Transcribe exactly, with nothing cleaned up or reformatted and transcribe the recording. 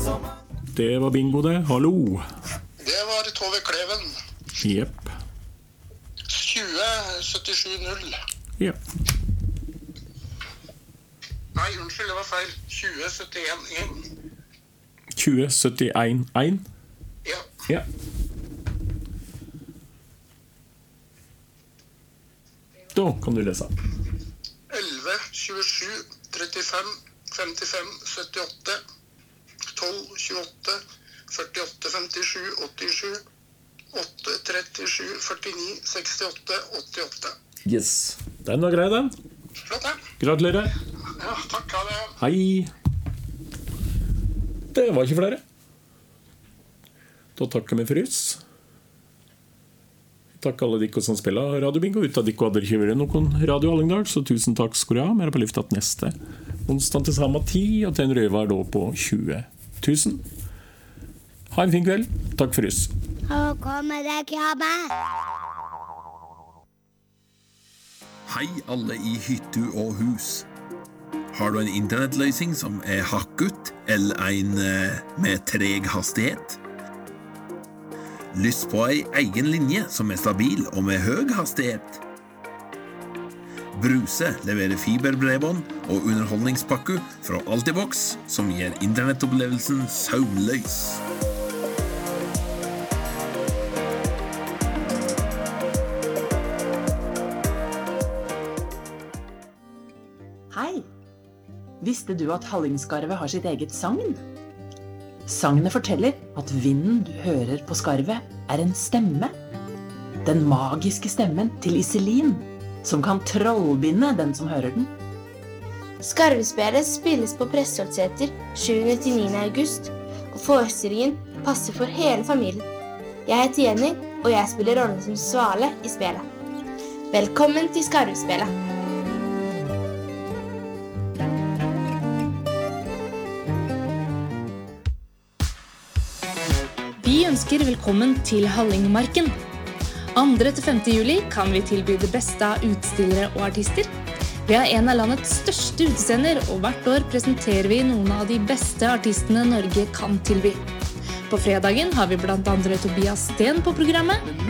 Det var bingo det, hallo. Det var Tove Kleven. Jepp. tjue syttisju null. Ja. Nei, unnskyld, det var feil. tjue syttien én. tjue syttien én. Ja. Ja. Da kan du lese. elleve tjuesju trettifem femtifem syttiåtte. tolv tjueåtte førtiåtte femtisju åttisju. åtte trettisju førtini sekstiåtte åttiåtte. Yes. Den var grei, den. Flott, ja. Gratulerer. Ja, takk, ha det. Hei. Det var ikke flere. Da takker vi for oss. Takk alle dere som spiller radiobingo. Ut av dere hadde ikke vært noen radio Hallingdal, så tusen takk skal du ha. Vi er på lufta til neste onsdag til samme tid, og til en røver da på tjue tusen. Ha en fin kveld. Takk for oss. Og kommer det krabbe? Hei alle i hyttu og hus. Har du en internettløsning som er hakket, eller en eh, med treg hastighet? Lyst på ei egen linje som er stabil og med høg hastighet? Bruse leverer fiberbredbånd og underholdningspakke fra Altibox, som gir internettopplevelsen søvnløs. Hei! Visste du at Hallingskarvet har sitt eget sagn? Sagnet forteller at vinden du hører på skarvet er en stemme. Den magiske stemmen til Iselin, som kan trollbinde den som hører den. Skarvespillet spilles på Prestholtseter sjuende til niende august, og forestillingen passer for hele familien. Jeg heter Jenny, og jeg spiller rollen som Svale i spillet. Velkommen til Skarvespillet! Vi ønsker velkommen til Hallingmarken. andre til femte juli kan vi tilby det beste av utstillere og artister. Vi har en av landets største utescener, og hvert år presenterer vi noen av de beste artistene Norge kan tilby. På fredagen har vi blant andre Tobias Sten på programmet,